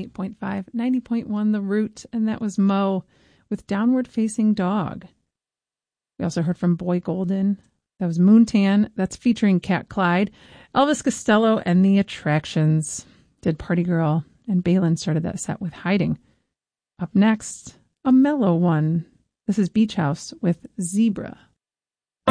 88.5, 90.1 The Root, and that was Mo with Downward Facing Dog. We also heard from Boy Golden. That was Moontan. That's featuring Cat Clyde. Elvis Costello and the Attractions did Party Girl, and Balin started that set with Hiding. Up next, a mellow one. This is Beach House with Zebra.